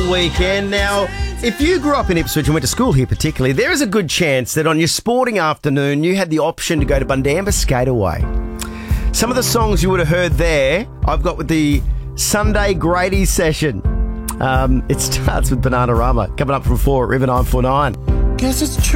long weekend. Now, if you grew up in Ipswich and went to school here particularly, there is a good chance that on your sporting afternoon you had the option to go to Bundamba Skateaway. Some of the songs you would have heard there, I've got with the Sunday Grady session. It starts with Bananarama, coming up from 4 at River 949. Guess it's true.